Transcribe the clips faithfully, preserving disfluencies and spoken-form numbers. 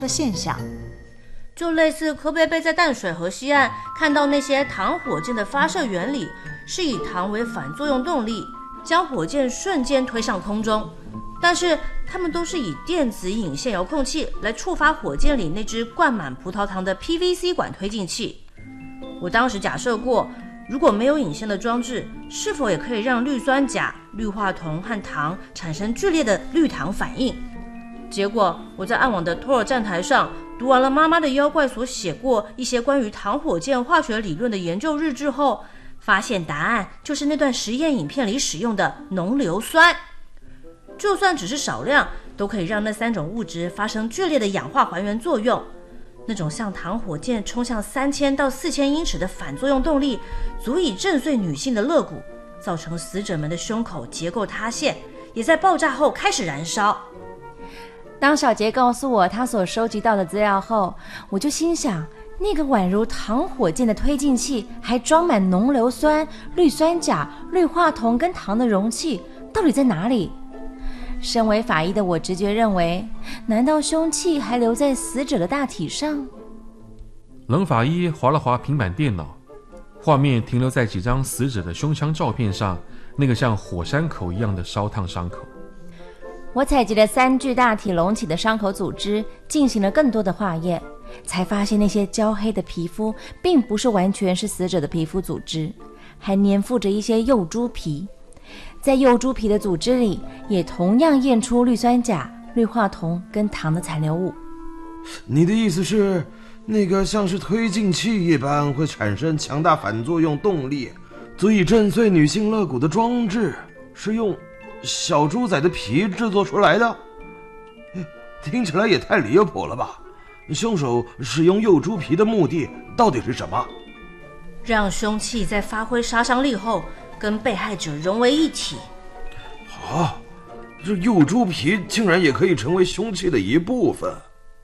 的现象。 就类似柯贝贝在淡水河西岸看到那些糖火箭的发射原理，是以糖为反作用动力，将火箭瞬间推上空中，但是它们都是以电子引线遥控器来触发火箭里那只灌满葡萄糖的 P V C 管推进器。我当时假设过，如果没有引线的装置，是否也可以让氯酸钾、氯化铜和糖产生剧烈的氯糖反应？结果我在暗网的托尔站台上读完了妈妈的妖怪所写过一些关于糖火箭化学理论的研究日志后，发现答案就是那段实验影片里使用的浓硫酸。就算只是少量，都可以让那三种物质发生剧烈的氧化还原作用。那种像糖火箭冲向三千到四千英尺的反作用动力，足以震碎女性的肋骨，造成死者们的胸口结构塌陷，也在爆炸后开始燃烧。 当小杰告诉我他所收集到的资料后，我就心想，那个宛如糖火箭的推进器还装满浓硫酸、氯酸钾、氯化铜跟糖的容器到底在哪里？身为法医的我直觉认为，难道凶器还留在死者的大体上？ 冷法医滑了滑平板电脑，画面停留在几张死者的胸腔照片上，那个像火山口一样的烧烫伤口。 我采集了三具大体隆起的伤口组织，进行了更多的化验，才发现那些焦黑的皮肤并不是完全是死者的皮肤组织，还粘附着一些幼猪皮。在幼猪皮的组织里，也同样验出氯酸钾、氯化铜跟糖的残留物。 你的意思是，那个像是推进器一般会产生强大反作用动力，足以震碎女性肋骨的装置，是用小猪仔的皮制作出来的？听起来也太离谱了吧！凶手使用幼猪皮的目的到底是什么？ 让凶器在发挥杀伤力后跟被害者融为一体。 啊，这幼猪皮竟然也可以成为凶器的一部分。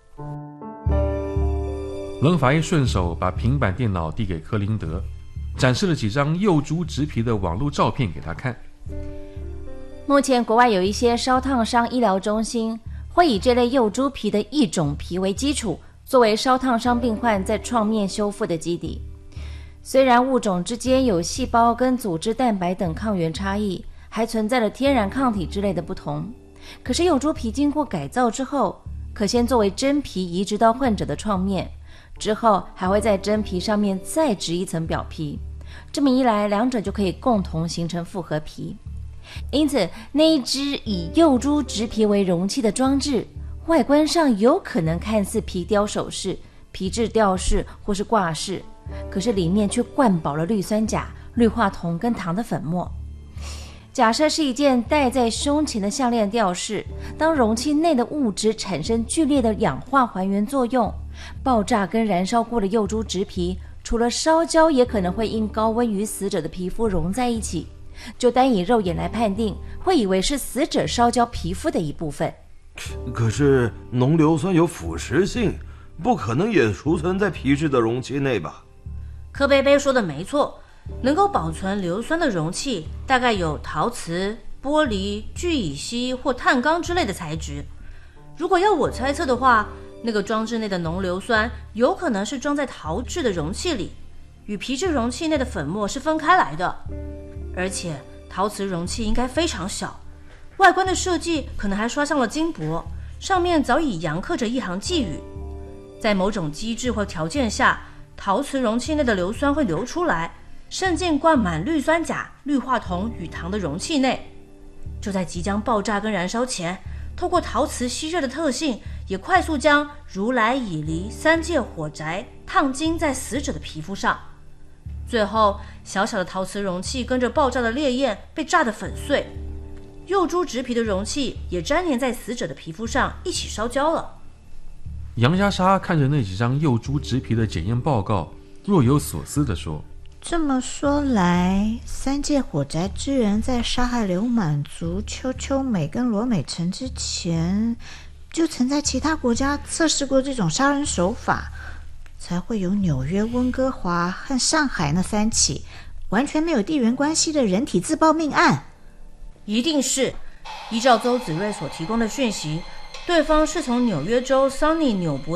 冷法医顺手把平板电脑递给柯林德，展示了几张幼猪植皮的网络照片给他看。 目前国外有一些烧烫伤医疗中心会以这类幼猪皮的一种皮为基础，作为烧烫伤病患在创面修复的基底。虽然物种之间有细胞跟组织蛋白等抗原差异，还存在了天然抗体之类的不同，可是幼猪皮经过改造之后，可先作为真皮移植到患者的创面，之后还会在真皮上面再植一层表皮，这么一来，两者就可以共同形成复合皮。因此，那一只以幼猪植皮为容器的装置，外观上有可能看似皮雕首饰、皮质吊饰或是挂饰，可是里面却灌饱了氯酸钾、氯化铜跟糖的粉末。假设是一件戴在胸前的项链吊饰，当容器内的物质产生剧烈的氧化还原作用，爆炸跟燃烧过的幼猪植皮，除了烧焦，也可能会因高温与死者的皮肤融在一起。就单以肉眼来判定，会以为是死者烧焦皮肤的一部分。 可是浓硫酸有腐蚀性，不可能也储存在皮质的容器内吧？ 柯贝贝说的没错，能够保存硫酸的容器大概有陶瓷、玻璃、聚乙烯或碳钢之类的材质。如果要我猜测的话，那个装置内的浓硫酸有可能是装在陶制的容器里，与皮质容器内的粉末是分开来的。而且陶瓷容器应该非常小，外观的设计可能还刷上了金箔，上面早已扬刻着一行寄语。在某种机制或条件下，陶瓷容器内的硫酸会流出来，渗进灌满氯酸钾、氯化铜与糖的容器内。就在即将爆炸跟燃烧前，透过陶瓷吸热的特性，也快速将如来、乙离三界火宅烫金在死者的皮肤上。最后，小小的陶瓷容器跟着爆炸的烈焰被炸得粉碎，幼猪植皮的容器也粘连在死者的皮肤上，一起烧焦了。 杨家莎看着那几张幼猪植皮的检验报告，若有所思地说： 这么说来，三界火宅之人在杀害刘满族、邱秋美跟罗美辰之前，就曾在其他国家测试过这种杀人手法，才会有纽约、温哥华和上海那三起完全没有地缘关系的人体自爆命案。 一定是依照邹子睿所提供的讯息， 对方是从纽约州桑尼纽伯